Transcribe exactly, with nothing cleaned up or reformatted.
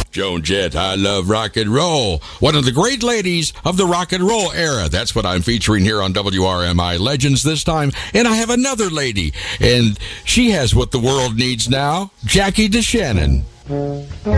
Joan Jett, I love rock and roll. One of the great ladies of the rock and roll era. That's what I'm featuring here on W R M I Legends this time. And I have another lady, and she has what the world needs now, Jackie DeShannon.